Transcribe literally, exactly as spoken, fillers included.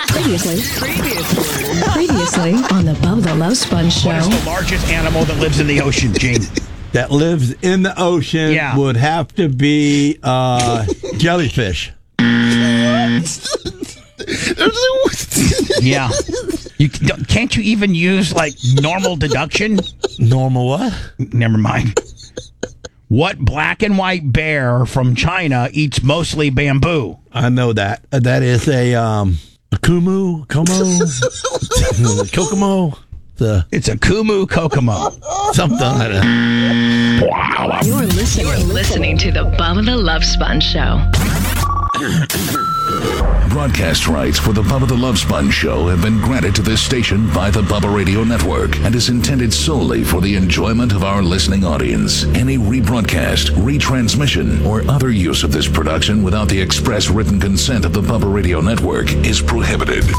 Previously, previously, previously on the Bubba the Love Sponge Show. What is the largest animal that lives in the ocean, Gene? That lives in the ocean Yeah. would have to be uh, jellyfish. Yeah. You don't- can't you even use like normal deduction? Normal what? Never mind. What black and white bear from China eats mostly bamboo? I know that. Uh, That is a um, a kumu, komo, kokomo, the It's a kumu kokomo. something like that. Wow. You're listening, You're listening to the Bubba the Love Sponge Show. Broadcast rights for the Bubba the Love Sponge Show have been granted to this station by the Bubba Radio Network and is intended solely for the enjoyment of our listening audience. Any rebroadcast, retransmission, or other use of this production without the express written consent of the Bubba Radio Network is prohibited.